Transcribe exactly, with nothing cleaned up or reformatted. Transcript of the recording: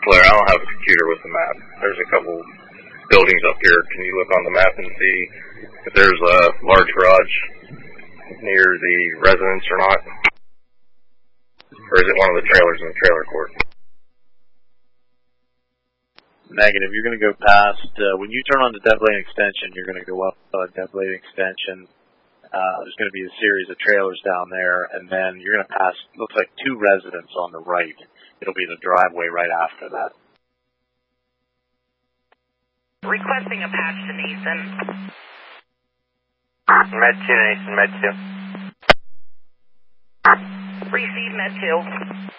Blair, I don't have a computer with the map. There's a couple buildings up here. Can you look on the map and see if there's a large garage near the residence or not? Or is it one of the trailers in the trailer court? Negative. You're going to go past, uh, when you turn on the Dev Lane extension, you're going to go up uh, Dev Lane extension. Uh, there's going to be a series of trailers down there, and then you're going to pass, looks like two residents on the right. It'll be the driveway right after that. Requesting a patch to Nathan. Med two, Nathan, Med two. Receive Med two.